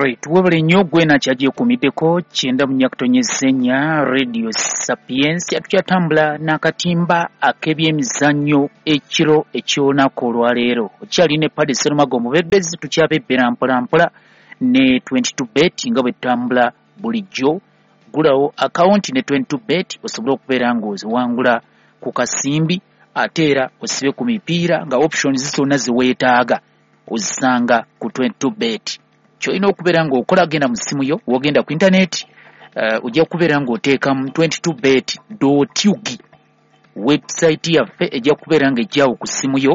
Right, webale nnyo gwe nakyaje kumiddeko kyenda mu nyakutonyezenya Radio Sapiens yatukyatambula n'akatimba ak'ebyemizannyo ekiro eky'olunaku olwaleero. Okyali ne Paddy Sserumago Omubebezi tukyabebbera mpolampola ne 22bet nga bwe tutambula bulijjo. Gulawo akawunti ne 22bet osobola okubeera ng'oziwangula ku kasimbi ate era osibe ku mipiira nga options zonna ziweetaaga ozisanga ku 22bet. Kyolina okubeera ng'okola genda mu ssimu yo wogenda ku internet ojja kubeera ng'oteeka mu 22bet.ug website yaffe ejja kubeera ng'ejjaawo ku ssimu yo.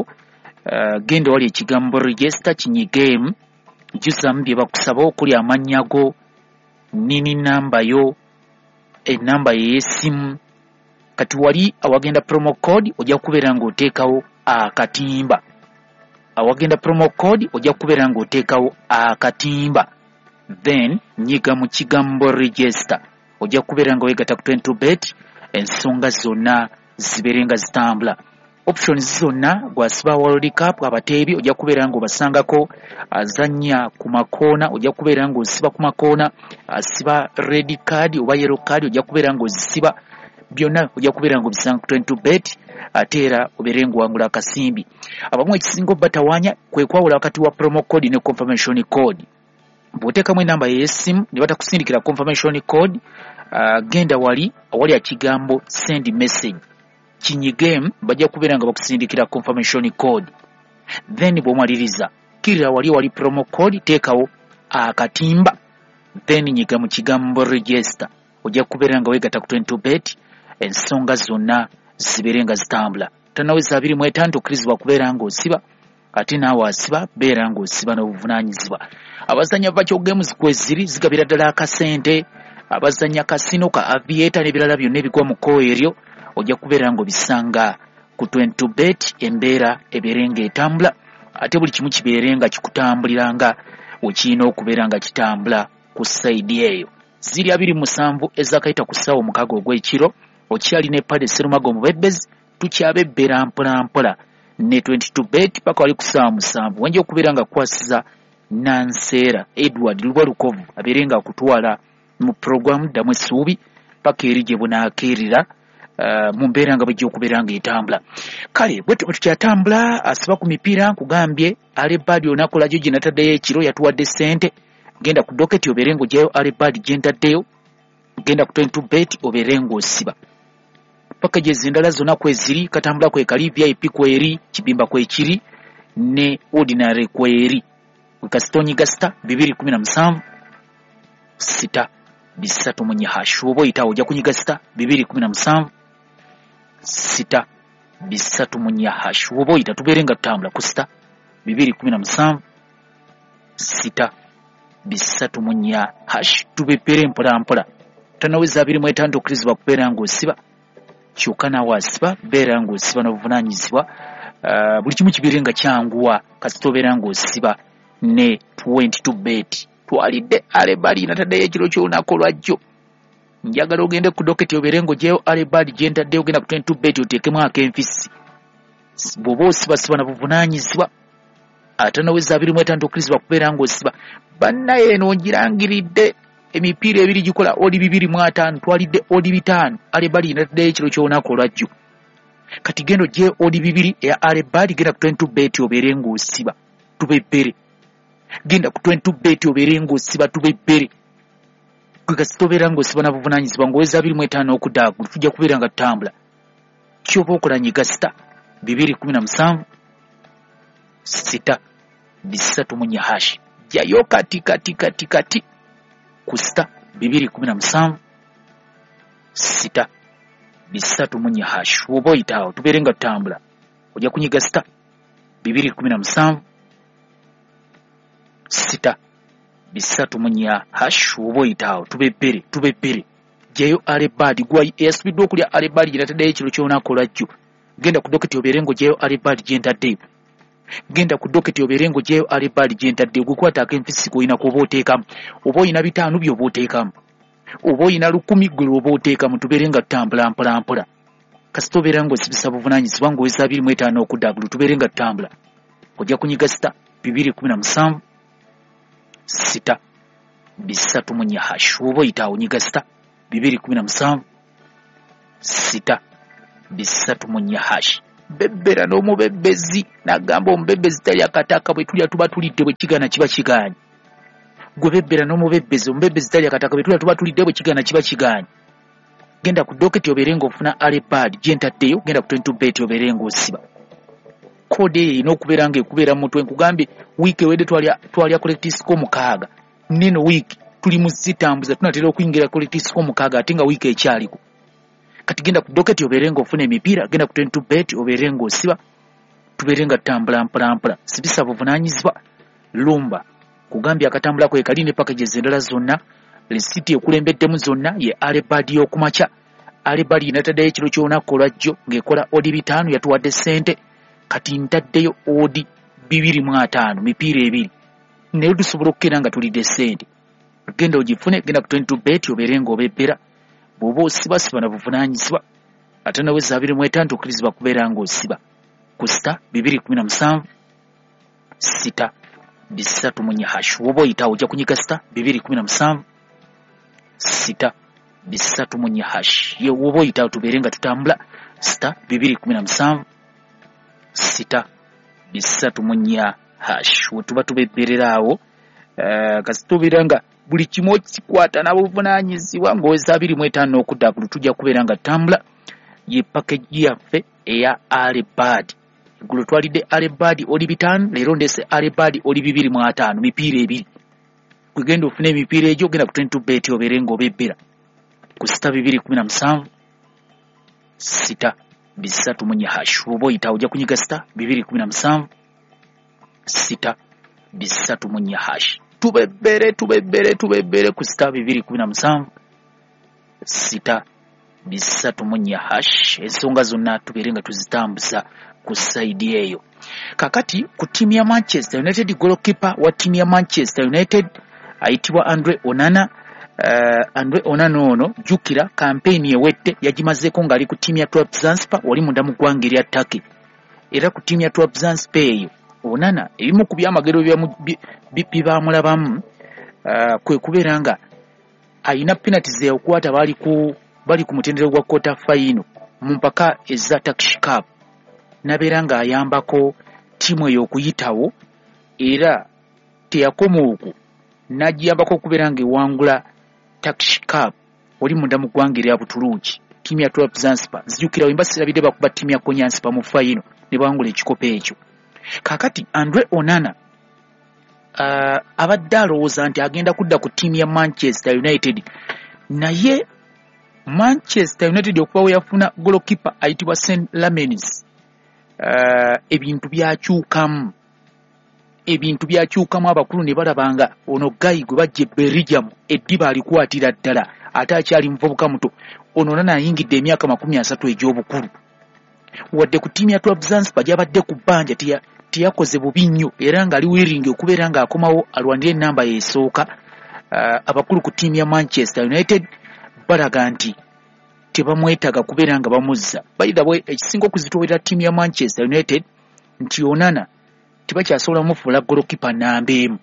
Genda wali ekigambo register kinyigemu jjusamu bye bakusaba okuli amannya go, nini namba yo, enamba y'essimu. Kati wali awagenda promo code ojja kubeera ng'oteekawo akatimba. Awagenda promo code ojja kubeera ng'oteekawo akatimba, then nyiga mu kigambo register ojja kubeera nga weegatta ku 22bet ensonga zonna zibeere nga zitambula. Options zonna gwasiba World Cup abateebi ojja kubeera ng'obasangako, azannya ku makoona ojja kubeera ng'osiba ku makoona, asiba red card oba yellow card ojja kubeera ng'ozisiba, byonna ojja kubeera ng'obisanga ku 22bet ate era obeere ng'owangula akasimbi. Abamu ekisinga obbatawaanya kwe kwawula wakati wa promo code ne confirmation code. Bw'oteekamu enamba y'essimu ne batakusindikira confirmation code, genda wali awali ekigambo send message kinyigemu bajja kubeera nga bakusindikira confirmation code. Then bw'omaliriza kirira wali promo code teekawo akatimba, then nyiga mu kigambo register ojja kubeera nga weegatta ku 22bet ensonga zonna zibeere nga zitambula. Tanaweza 25 tukkirizibwa kubeera ng'osiba ate naawe asiba beera ng'osiba n'obuvunaanyizibwa. Abazannya virtual games kweziri zigabira ddala akasente, abazannya kasino ka aviator n'ebirala byonna ebigwa mu kko eryo ojja kubeera ng'obisanga ku 22bet embeera ebeere ng'etambula ate buli kimu kibeere nga kikutambuliranga wekiina okubeera nga kitambula ku sayidi eyo. Ziri 27 ezakayita ku ssaawa omukaaga ogw'ekiro. Okyali ne Paddy Sserumago Omubebezi tukyabebbera mpolampola ne 22bet paka wali ku ssaawa 7 wenja okubeera nga kukwasiza Nanseera Edward Lwalukovu abeere nga akutwala mu programu ddamu essuubi paka eri gye bunaakeerera mu mbeera nga bajja okubeera ng'etambula. Kale bwe tukyatambula asiba ku mipiira nkugambye Alebadi onakola gyo gye nataddeyo ekiro yatuwadde ssente. Genda ku doketi obeere ng'ojjayo Alebadi gye ntaddeyo, genda ku 22bet obeere ng'osiba. Packages endala zonna kweziri, katambula kwekali, VIP kweri, kibimba kwekiri ne ordinary kweri. Kastonyi gasta 217 sita bisatu mu hash oba oyitawo ojja kunyiga sita 217 sita bisatu mu hash oba oyita tubeere nga tutambula ku sita 217 sita bisatu mu hash tubebbere mpolampola. Tanaweza 25 tukkirizibwa kubeera ng'osiba kyokka naawe asiba beera ng'osiba n'obuvunaanyizibwa. Buli kimu kibeere nga kyanguwa kasita obeera ng'osiba ne 22bet. Twalidde Alebadi nataddeyo ekiro ky'olunaku olwajjo. Njagala ogende ku doketi obeere ng'ojjayo Alebadi gye ntaddeyo ogenda ku 22bet oteekemu ak'enfisi. Bw'oba osibasiba na buvunaanyizibwa. Ate naweza 25 tukkirizibwa kubeera ng'osiba. Bannaye eno ngirangiridde emipiira ebiri gikola odi 205 twalidde odi 5 Alebadi nataddeyo ekiro ky'olunaku olwajjo. Kati genda ogye odi 2 eya Alebadi genda ku 22bet obeere ng'osiba tubebbere. Genda ku 22bet obeere ng'osiba tubebbere. Gwe kasita obeera ng'osiba na buvunaanyizibwa ng'oweza 25 okudaagu tujja kubeera nga tutambula. Ky'oba okola nyiga sita 217 sita bisatu mu hash. Jayo kati ku sita 217 sita bisatu mu hash oba oyitaawo tubeere nga tutambula. Ojja kunyiga sita 217 sita bisatu mu hash oba oyitaawo tubebbere. Jayo Alebadi gwayi eyasubidde okulya Alebadi gye nataddeyo ekiro ky'olunaku olwajjo. Genda ku doketi obeere ng'ojjayo Alebadi gye ntaddeyo. Genda ku doketi obeere ng'ojjayo Alebadi gye ntaddeyo. Gwekwata ak'enfisi k'olina kuba oteekamu, oba oyina 5 by'oba oteekamu, oba oyina 10 gwe oba oteekamu tubeere nga tutambula mpolampola. Kasita obeera ng'osibisa buvunaanyizibwa ng'oweza 25 okuddaagulu tubeere nga tutambula. Ojja kunyiga sita 217 sita bisatu mu nnya hash oba oyitawo nyiga star 217 sita bisatu mu nnya hash bebbera n'omubebbezi n'agamba omubebbezi tali akataka bwe tulya tuba tulidde bwe kigaana kiba kigaanye gwe bebbera n'omubebbezi omubebbezi tali akataka bwe tulya tuba tulidde bwe kigaana kiba kigaanye genda ku doketi obeere ng'ofuna iPad gyentaddeyo genda ku 22bet obeere ng'osiba kode eyo erina okubeera ng'ekubeera mu mutwe nkugambye wiiki ewedde twalya collectisco 6 neno wiiki tuli mu zitambuza tunatera okuyingira collectisco 6 ate nga wiiki ekyaliko kati genda ku doketi obeere ng'ofuna emipiira genda ku 22bet obeere ng'osiba tubeere nga tutambula mpolampola sibisa buvunaanyizibwa lumba kugambye akatambulako ekali ne packages endala zonna lisiti ekulembeddemu zonna ye iPad y'okumakya iPad inataddeyo ekiro ky'olunaku olwajjo ng'ekola odi 5 yatuwadde ssente kati ntaddeyo odi 25 mipiira 2 naye tusobola okukera nga tulidde ssente genda ogifune genda ku 22bet obeere ng'obebbera bw'oba osibasiba na buvunaanyizibwa ate nawe za 25 okkirizibwa kubeera ng'osiba ku star 217 sita bisatu mu nnya hash oba oyitawo ojja kunyiga star 217 sita bisatu mu nnya hash ye oba oyitawo tubeere nga tutambula star 217 sita bisatu mu nnya hash wetuba tubebbereraawo kasitubeera nga buli kimu okikwata n'obuvunaanyizibwa ng'oweza 25 okudda ku tujja kubeera nga tutambula ye package yaffe eya iPad eggulo twalidde iPad oli 5 leero ndese iPad oli 25 mipiira 2 kugenda ofune emipiira egyo genda ku 22bet obeere ng'obebbera ku star 217 sita bisatu mu nnya hash oba oyitawo ojja kunyiga star 217 sita bisatu mu nnya hash tubebbere ku star 217 sita bisatu mu nnya hash ensonga zonna tubeere nga tuzitambuza ku saidi eyo kakati ku tiimu ya Manchester United goalkeeper wa tiimu ya Manchester United ayitibwa Andre Onana ono jukira kampeni ewette yagimazeeko ng'ali ku tiimu ya Trabzonspor wali munda mu ggwanga erya Turkey era ku tiimu ya Trabzonspor eyo Onana ebimu ku byamagero bibamulabamu kwe kubeera nga ayina penalties okukwata bali ku mutendero gwa quarter final mu mpaka eza Turkish Cup nabeera ng'ayambako tiimu eyo okuyitawo era teyakoma okwo n'agiyambako okubeera ng'ewangula Turkish Cup oli munda mu ggwanga erya Butuluuki tiimu ya Trabzonspor zijjukira wemba sirabidde bakuba tiimu ya Konyanspa mu final ne bawangula ekikopo ekyo kakati Andre Onana abadde alowooza nti agenda kudda ku tiimu ya Manchester United naye Manchester United okuba we yafuna goalkeeper ayitibwa St. Lamens ebintu byakyukamu abakulu ne balabanga ono gayi gwe bajje Belgium eddiba alikwatira ddala ate akyali muvubuka muto ono Onana ayingidde emyaka 30 egy'obukulu wadde ku tiimu ya Trabzonspor gyabadde ku bbanja teyakoze bubi nnyo era ng'ali wiringi okubeera ng'akomawo alwanire ennamba yeesooka abakulu ku tiimu ya Manchester United balaga nti tebamwetaga kubeera nga bamuzza bayida bwe ekisinga okuzitowerera tiimu ya Manchester United nti Onana tebakyasobola mufuula goalkeeper namba emu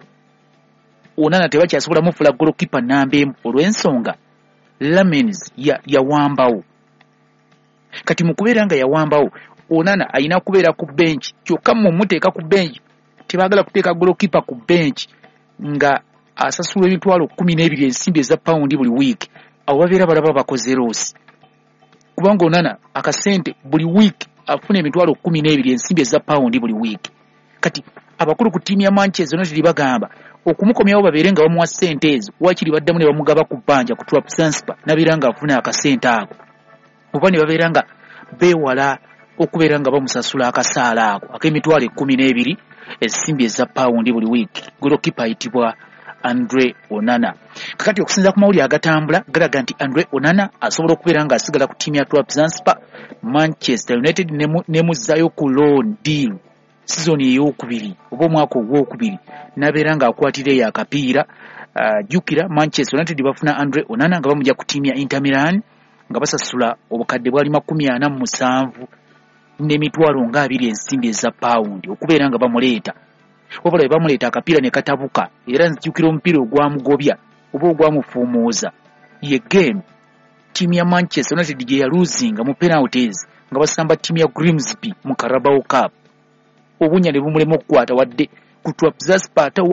olw'ensonga Lamens yawambawo kati mu kubeera nga yawambawo Onana ayina kubeera ku bench kyokka mumuteeka ku bench tebaagala kuteeka goalkeeper ku bench nga asasula emitwalo 12 ensimbi eza paundi buli wiiki abo babeera balaba bakoze loosi kubanga Onana akasente buli wiiki afuna emitwalo 12 ensimbi eza paundi buli wiiki kati abakulu ku tiimu ya Manchester United bagamba okumukomyawo babeere nga bamuwa ssente ezo wakiri baddamu ne bamugaba ku bbanja ku Trabzonspor nabeera nga afuna akasente ako oba ne babeera nga beewala okubeera nga bamusasula akasaala ako ak'emitwalo 12 ensimbi eza paundi buli wiiki goalkeeper ayitibwa Andre Onana kakati okusinza ku mawulire agatambula galaga nti Andre Onana asobola okubeera nga asigala ku tiimu ya Trabzonspor Manchester United nemuzzaayo ku loan deal sizoni ey'okubiri oba omwaka ogwokubiri nabeera ng'akwatira eyo akapiira jjukira Manchester United bafuna Andre Onana nga bamujja ku tiimu ya Inter Milan nga basasula obukadde bwali 47 n'emitwalo nga 2 ensimbi eza paundi okubeera nga bamuleeta wabula bamuleeta akapiira ne katabuka era nzijukira omupiira ogwamugobya oba ogwamufuumuuza ye game ttiimu ya Manchester United gye yaluuzinga mu penalties nga basamba ttiimu ya Grimsby mu Carabao Cup. Obunya ne bumulema okukwata wadde ku Trabzonspor